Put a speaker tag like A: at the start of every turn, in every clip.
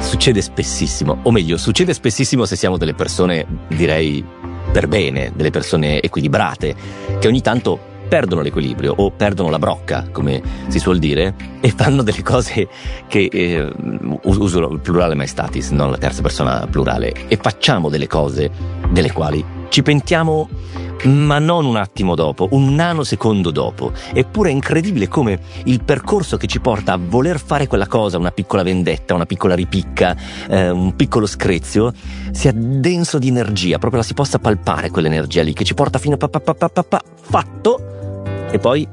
A: succede spessissimo, o meglio, succede spessissimo se siamo delle persone, direi, per bene, delle persone equilibrate, che ogni tanto perdono l'equilibrio o perdono la brocca, come si suol dire, e fanno delle cose che uso il plurale maestatis, non la terza persona plurale, e facciamo delle cose delle quali ci pentiamo, ma non un attimo dopo, un nanosecondo dopo. Eppure è incredibile come il percorso che ci porta a voler fare quella cosa, una piccola vendetta, una piccola ripicca, un piccolo screzio, sia denso di energia, proprio la si possa palpare quell'energia lì che ci porta fino a fatto, e poi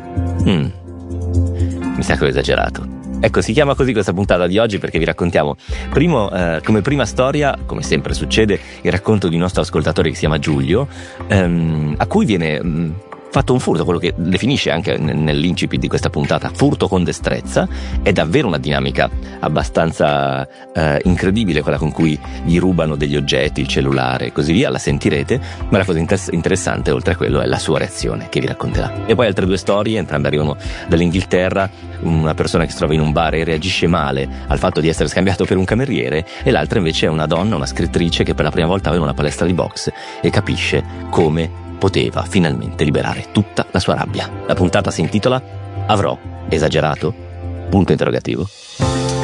A: mi sa che ho esagerato. Ecco, si chiama così questa puntata di oggi perché vi raccontiamo come prima storia, come sempre succede, il racconto di un nostro ascoltatore che si chiama Giulio, a cui viene fatto un furto, quello che definisce anche nell'incipit di questa puntata furto con destrezza. È davvero una dinamica abbastanza incredibile quella con cui gli rubano degli oggetti, il cellulare e così via, la sentirete, ma la cosa interessante oltre a quello è la sua reazione che vi racconterà. E poi altre due storie, entrambe arrivano dall'Inghilterra, una persona che si trova in un bar e reagisce male al fatto di essere scambiato per un cameriere, e l'altra invece è una donna, una scrittrice che per la prima volta aveva una palestra di box e capisce come poteva finalmente liberare tutta la sua rabbia. La puntata si intitola Avrò esagerato? Punto interrogativo.